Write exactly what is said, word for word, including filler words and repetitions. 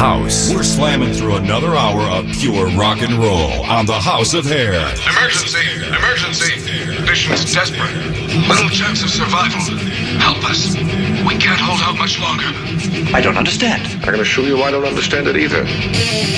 house. We're slamming through another hour of pure rock and roll on the House of Hair. Emergency! Emergency! Conditions desperate. Little chance of survival. Help us. We can't hold out much longer. I don't understand. I can assure you I don't understand it either.